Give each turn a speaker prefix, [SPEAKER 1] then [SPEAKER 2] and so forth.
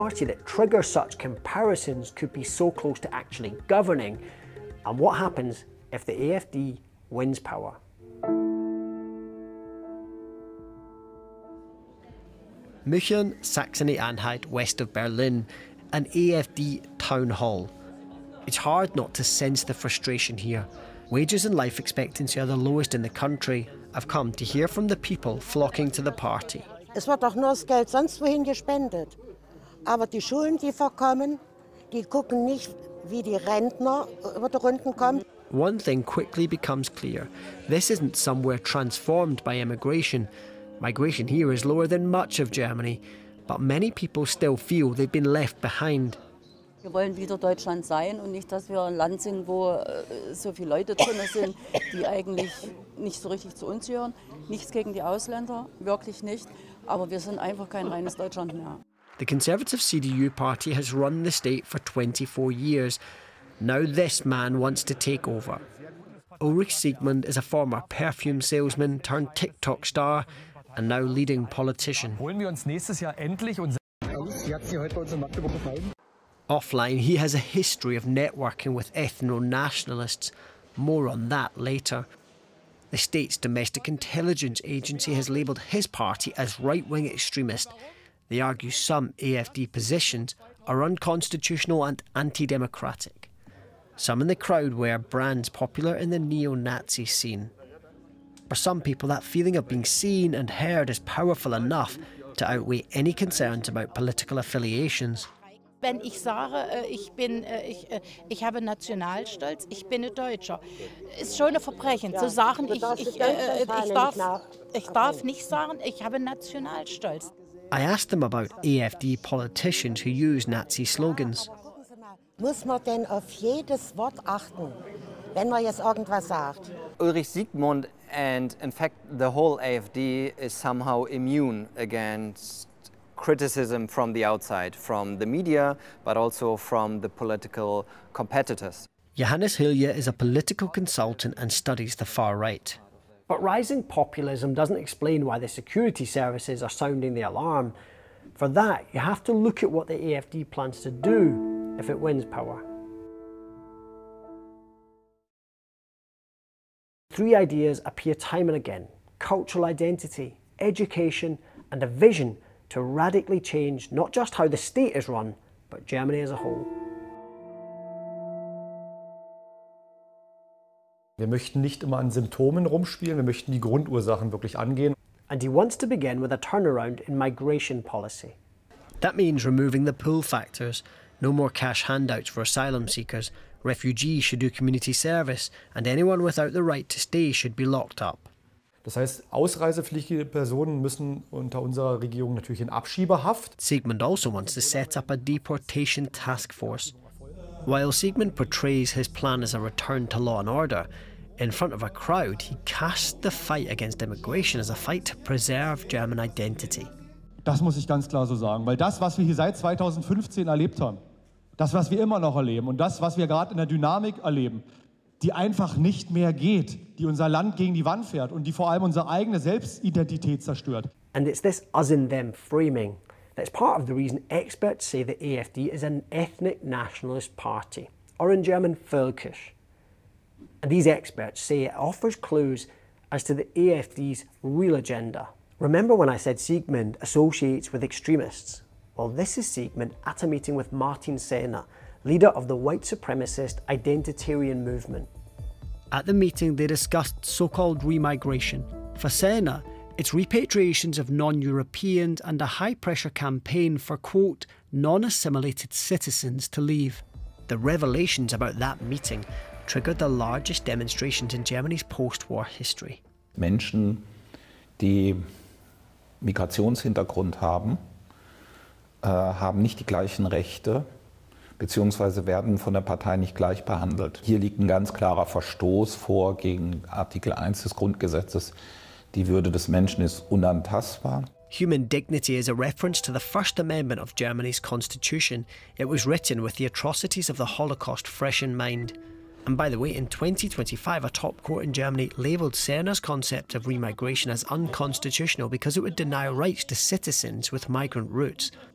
[SPEAKER 1] party that triggers such comparisons could be so close to actually governing, and what happens if the AfD wins power. München, Saxony-Anhalt, west of Berlin, an AfD town hall. It's hard not to sense the frustration here. Wages and life expectancy are the lowest in the country. I've come to hear from the people flocking to the party.
[SPEAKER 2] Es wird doch nur das Geld sonst wohin gespendet. Aber die Schulen, die verkommen, die gucken nicht, wie die Rentner über die Runden kommen.
[SPEAKER 1] One thing quickly becomes clear. This isn't somewhere transformed by immigration. Migration here is lower than much of Germany, but many people still feel they've been left behind.
[SPEAKER 3] Wir wollen wieder Deutschland sein und nicht, dass wir ein Land sind, wo so viele Leute drin sind, die eigentlich nicht so richtig zu uns gehören. Nichts gegen die Ausländer, wirklich nicht. Aber wir sind einfach kein reines Deutschland mehr.
[SPEAKER 1] The Conservative CDU party has run the state for 24 years. Now this man wants to take over. Ulrich Siegmund is a former perfume salesman turned TikTok star and now leading politician.
[SPEAKER 4] Holen wir uns nächstes Jahr endlich unser Haus. Wie hat Sie heute bei uns in Magdeburg gefallen?
[SPEAKER 1] Offline, he has a history of networking with ethno-nationalists. More on that later. The state's domestic intelligence agency has labelled his party as right-wing extremist. They argue some AfD positions are unconstitutional and anti-democratic. Some in the crowd wear brands popular in the neo-Nazi scene. For some people, that feeling of being seen and heard is powerful enough to outweigh any concerns about political affiliations.
[SPEAKER 5] Wenn ich sage, ich habe Nationalstolz, ich bin ein Deutscher, ist schon ein Verbrechen zu sagen, ich darf nicht sagen, ich habe Nationalstolz.
[SPEAKER 1] I asked them about AfD politicians who use Nazi slogans.
[SPEAKER 2] Muss man denn auf jedes Wort achten, wenn man jetzt irgendwas sagt?
[SPEAKER 6] Ulrich Siegmund and in fact the whole AfD is somehow immune against criticism from the outside, from the media, but also from the political competitors.
[SPEAKER 1] Johannes Hilje is a political consultant and studies the far right. But rising populism doesn't explain why the security services are sounding the alarm. For that, you have to look at what the AfD plans to do if it wins power. Three ideas appear time and again: cultural identity, education, and a vision to radically change not just how the state is run, but Germany as a whole.
[SPEAKER 4] Wir möchten nicht immer an Symptomen rumspielen, wir möchten die Grundursachen wirklich angehen.
[SPEAKER 1] And he wants to begin with a turnaround in migration policy. That means removing the pull factors, no more cash handouts for asylum seekers, refugees should do community service, and anyone without the right to stay should be locked up.
[SPEAKER 4] Das heißt, ausreisepflichtige Personen müssen unter unserer Regierung natürlich in Abschiebehaft.
[SPEAKER 1] Siegmund also wants to set up a deportation task force. While Siegmund portrays his plan as a return to law and order, in front of a crowd, he casts the fight against immigration as a fight to preserve German identity.
[SPEAKER 7] Das muss ich ganz klar so sagen, weil das, was wir hier seit 2015 erlebt haben, das, was wir immer noch erleben und das, was wir gerade in der Dynamik erleben, die einfach nicht mehr geht, die unser Land gegen die Wand fährt und die vor allem unsere eigene Selbstidentität zerstört.
[SPEAKER 1] And it's this us and them framing that's part of the reason experts say the AfD is an ethnic nationalist party, or in German, völkisch. And these experts say it offers clues as to the AfD's real agenda. Remember when I said Siegmund associates with extremists? Well, this is Siegmund at a meeting with Martin Sellner, leader of the white supremacist identitarian movement. At the meeting, they discussed so-called remigration. For Sellner, it's repatriations of non-Europeans and a high-pressure campaign for, quote, non-assimilated citizens to leave. The revelations about that meeting triggered the largest demonstrations in Germany's post-war history.
[SPEAKER 8] Menschen, die Migrationshintergrund haben, haben nicht die gleichen Rechte, beziehungsweise werden von der Partei nicht gleich behandelt. Hier liegt ein ganz klarer Verstoß vor gegen Artikel 1 des Grundgesetzes. Die Würde des Menschen ist unantastbar.
[SPEAKER 1] Human dignity is a reference to the First Amendment of Germany's constitution. It was written with the atrocities of the Holocaust fresh in mind. And by the way, in 2025, a top court in Germany labelled Sellner's concept of remigration as unconstitutional because it would deny rights to citizens with migrant roots.